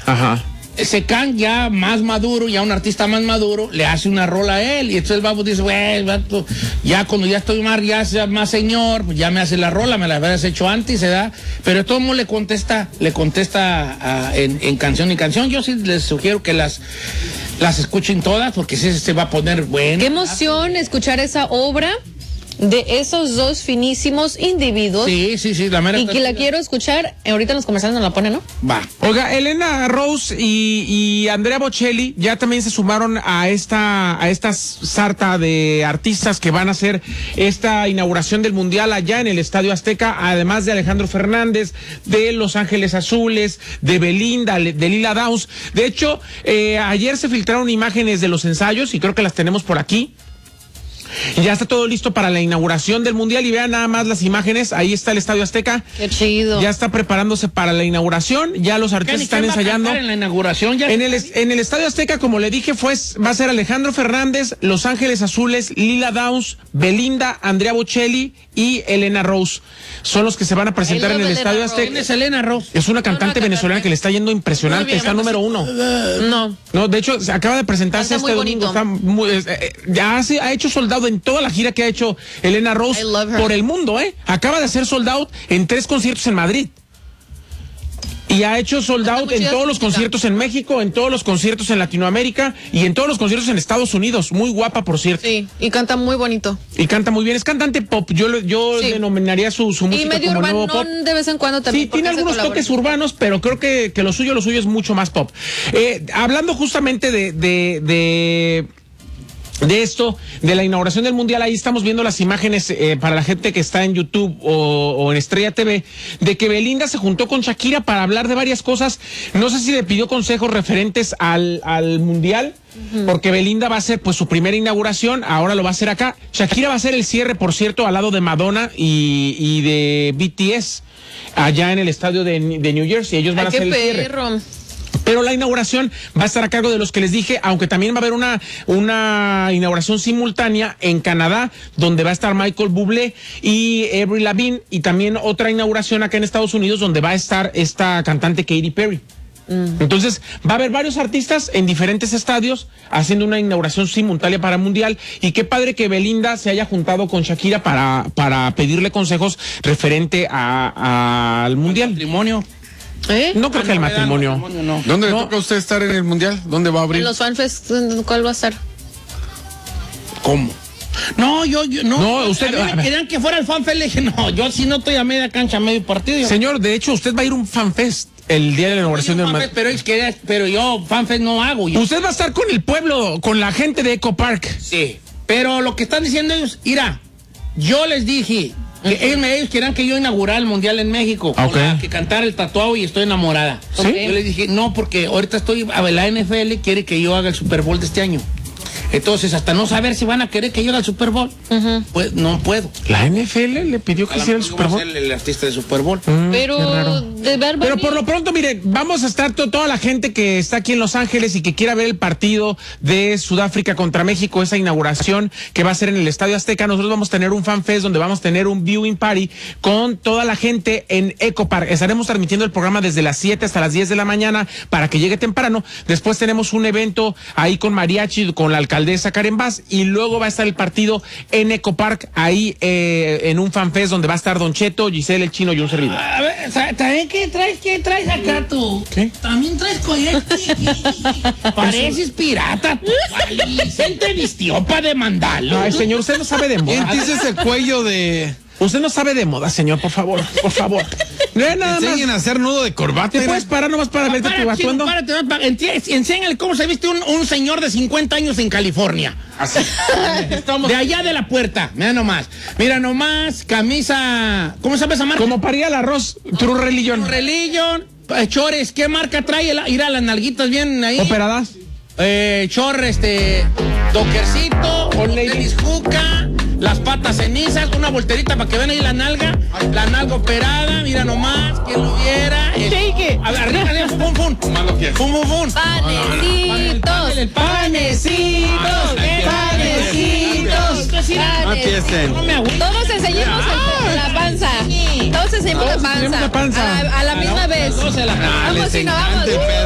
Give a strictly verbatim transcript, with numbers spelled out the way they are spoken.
Ajá. Secán ya más maduro, ya un artista más maduro, le hace una rola a él. Y entonces el babo dice, güey, vato, ya cuando ya estoy más, ya sea más señor, pues ya me hace la rola, me la habías hecho antes, se da. Pero todo el mundo le contesta, le contesta a, en, en canción y canción. Yo sí les sugiero que las, las escuchen todas, porque sí se va a poner bueno. Qué emoción escuchar esa obra de esos dos finísimos individuos. Sí, sí, sí, la mera. Y que la quiero escuchar, ahorita en los comerciales nos la pone, ¿no? Va. Oiga, Elena Rose y, y Andrea Bocelli ya también se sumaron a esta, a esta sarta de artistas que van a hacer esta inauguración del Mundial allá en el Estadio Azteca, además de Alejandro Fernández, de Los Ángeles Azules, de Belinda, de Lila Downs. De hecho, eh, ayer se filtraron imágenes de los ensayos y creo que las tenemos por aquí. Y ya está todo listo para la inauguración del Mundial y vean nada más las imágenes, ahí está el Estadio Azteca. Qué chido. Ya está preparándose para la inauguración, ya los artistas están ensayando. En la inauguración ya en el en el Estadio Azteca, como le dije, fue va a ser Alejandro Fernández, Los Ángeles Azules, Lila Downs, Belinda, Andrea Bocelli y Elena Rose. Son los que se van a presentar en el Estadio Azteca. ¿Quién es Elena Rose? Es una cantante venezolana que le está yendo impresionante, está número uno. No. No, de hecho, se acaba de presentarse este domingo. Está muy, eh, ya hace, ha hecho sold out en toda la gira que ha hecho Elena Rose por el mundo, ¿eh? Acaba de hacer sold out en tres conciertos en Madrid. Y ha hecho sold out en todos los conciertos en México, en todos los conciertos en Latinoamérica y en todos los conciertos en Estados Unidos. Muy guapa, por cierto. Sí, y canta muy bonito. Y canta muy bien. Es cantante pop. Yo, yo sí. denominaría su, su música y medio como urbano, nuevo pop. De vez en cuando también. Sí, tiene algunos toques urbanos, pero creo que, que lo suyo, lo suyo es mucho más pop. Eh, hablando justamente de... de, de De esto, de la inauguración del Mundial, ahí estamos viendo las imágenes eh, para la gente que está en YouTube o, o en Estrella T V, de que Belinda se juntó con Shakira para hablar de varias cosas. No sé si le pidió consejos referentes al, al Mundial, uh-huh. porque Belinda va a hacer pues su primera inauguración, ahora lo va a hacer acá. Shakira va a hacer el cierre, por cierto, al lado de Madonna y, y de B T S, allá en el estadio de, de New Jersey. Ellos van Ay, a hacer el perro. cierre. Pero la inauguración va a estar a cargo de los que les dije, aunque también va a haber una, una inauguración simultánea en Canadá, donde va a estar Michael Bublé y Avril Lavigne, y también otra inauguración acá en Estados Unidos, donde va a estar esta cantante Katy Perry. Mm. Entonces, va a haber varios artistas en diferentes estadios haciendo una inauguración simultánea para el Mundial, y qué padre que Belinda se haya juntado con Shakira para, para pedirle consejos referente a, a, al Mundial. Matrimonio. ¿Eh? No creo ah, que no, el matrimonio. matrimonio no. ¿Dónde no. le toca a usted estar en el Mundial? ¿Dónde va a abrir? En los FanFest, ¿cuál va a estar? ¿Cómo? No, yo, yo no. No, usted. A mí me querían que fuera el FanFest, le dije, no, yo sí no estoy a media cancha, a medio partido. Señor, de hecho, usted va a ir a un FanFest el día de la inauguración del Mundial. Pero es que, pero yo FanFest no hago. Yo. Usted va a estar con el pueblo, con la gente de Eco Park. Sí. Pero lo que están diciendo ellos, mira, yo les dije. Que ellos, ellos querían que yo inaugurara el Mundial en México, okay. que cantara el tatuado y estoy enamorada. ¿Sí? Yo les dije, no, porque ahorita estoy, a ver, la N F L quiere que yo haga el Super Bowl de este año. Entonces, hasta no saber si van a querer que yo haga el Super Bowl, uh-huh. pues no puedo. La N F L le pidió que hiciera el Super Bowl. El, el artista de Super Bowl. Mm, pero, de ver, pero por lo pronto, mire, vamos a estar to toda la gente que está aquí en Los Ángeles y que quiera ver el partido de Sudáfrica contra México, esa inauguración que va a ser en el Estadio Azteca. Nosotros vamos a tener un fan fest donde vamos a tener un viewing party con toda la gente en Eco Park. Estaremos transmitiendo el programa desde las siete hasta las diez de la mañana para que llegue temprano. Después tenemos un evento ahí con mariachi, con la alcaldesa Karen Bass, y luego va a estar el partido en Eco Park, ahí eh, en un fanfest donde va a estar Don Cheto, Giselle, el Chino y un servidor. A ver, ¿también qué traes? ¿Qué traes acá tú? ¿Qué? También traes cohete. Pareces pirata tú. Giselle te vistió para demandarlo. Ay, señor, usted no sabe de moda. Entiendes el cuello de... Usted no sabe de moda, señor, por favor, por favor. No, nada enseñen más. A hacer nudo de corbata. ¿Te puedes parar nomás para verte tu atuendo? Párate, párate, enséñale cómo se viste un, un señor de cincuenta años en California. Así. Estamos de allá de la puerta. Mira nomás. Mira nomás, camisa. ¿Cómo se llama esa marca? Como paría el arroz, True Religion. True Religion. Eh, chores, ¿qué marca trae? Ir a las nalguitas bien ahí. ¿Operadas? Eh, chor, este. Dockercito, tenis juca, las patas cenizas, una volterita para que vean ahí la nalga, la nalga operada, mira nomás, quien lo viera. Shake. A ver, arriba, arriba, fum, fum, fum. Fum, fum, fum. Panecitos. Panecitos. Panecitos. Todos enseñemos la panza. Todos enseñemos la panza. La panza. A la, a la misma vez. Vamos, si no, vamos.